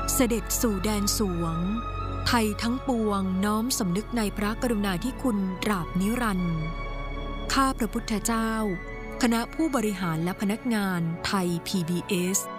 เสด็จสู่แดนสวงไทยทั้งปวงน้อมสำนึกในพระกรุณาธิคุณตราบนิรันดร์ข้าพระพุทธเจ้าคณะผู้บริหารและพนักงานไทย PBS